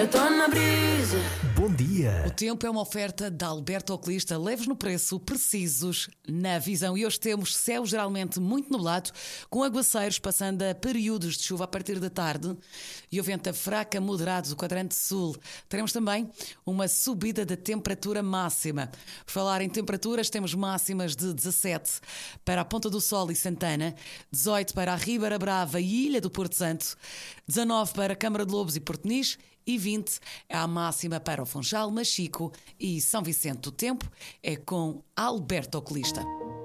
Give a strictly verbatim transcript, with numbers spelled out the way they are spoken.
Eu tô na brisa. Bom dia. O tempo é uma oferta da Alberto Oculista, leves no preço, precisos na visão. E hoje temos céu geralmente muito nublado, com aguaceiros passando a períodos de chuva a partir da tarde e o vento a fraca moderado do quadrante sul. Teremos também uma subida da temperatura máxima. Por falar em temperaturas, temos máximas de dezassete para a Ponta do Sol e Santana, dezoito para a Ribeira Brava e Ilha do Porto Santo, dezanove para a Câmara de Lobos e Porto Nice e vinte é a máxima para o Funchal, Machico e São Vicente do Tempo. É com Alberto Oculista.